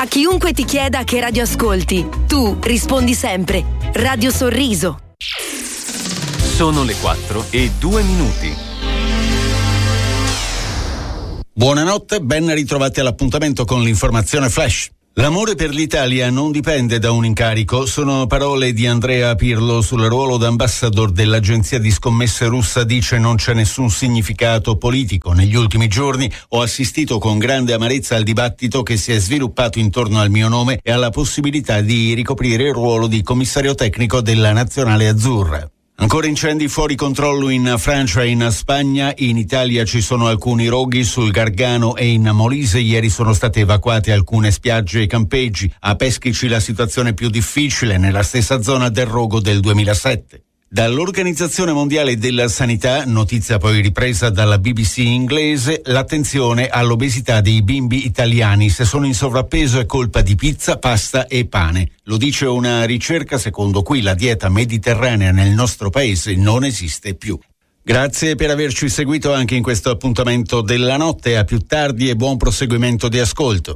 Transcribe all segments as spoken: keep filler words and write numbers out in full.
A chiunque ti chieda che radio ascolti, tu rispondi sempre Radio Sorriso. Sono le quattro e due minuti. Buonanotte, ben ritrovati all'appuntamento con l'informazione flash. L'amore per l'Italia non dipende da un incarico, sono parole di Andrea Pirlo sul ruolo d'ambassador dell'agenzia di scommesse russa. Dice non c'è nessun significato politico. Negli ultimi giorni ho assistito con grande amarezza al dibattito che si è sviluppato intorno al mio nome e alla possibilità di ricoprire il ruolo di commissario tecnico della nazionale azzurra. Ancora incendi fuori controllo in Francia e in Spagna. In Italia ci sono alcuni roghi sul Gargano e in Molise. Ieri sono state evacuate alcune spiagge e campeggi. A Peschici la situazione più difficile, nella stessa zona del rogo del duemilasette. Dall'Organizzazione Mondiale della Sanità, notizia poi ripresa dalla B B C inglese, l'attenzione all'obesità dei bimbi italiani. Se sono in sovrappeso è colpa di pizza, pasta e pane. Lo dice una ricerca secondo cui la dieta mediterranea nel nostro paese non esiste più. Grazie per averci seguito anche in questo appuntamento della notte. A più tardi e buon proseguimento di ascolto.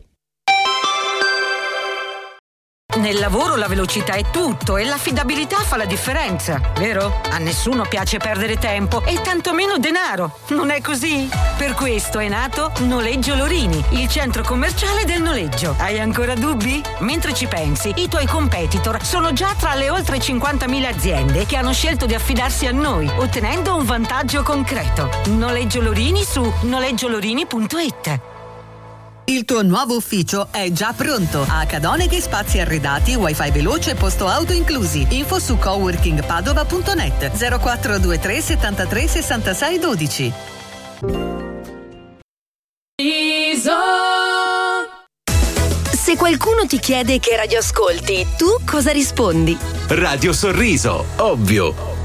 Nel lavoro la velocità è tutto e l'affidabilità fa la differenza, vero? A nessuno piace perdere tempo e tantomeno denaro, non è così? Per questo è nato Noleggio Lorini, il centro commerciale del noleggio. Hai ancora dubbi? Mentre ci pensi, i tuoi competitor sono già tra le oltre cinquantamila aziende che hanno scelto di affidarsi a noi, ottenendo un vantaggio concreto. Noleggio Lorini su noleggio lorini punto it. Il tuo nuovo ufficio è già pronto. A Cadoneghi spazi arredati, wifi veloce e posto auto inclusi. Info su coworking padova punto net. zero quattro due tre settantatré sessantasei dodici. Se qualcuno ti chiede che radio ascolti, tu cosa rispondi? Radio Sorriso, ovvio.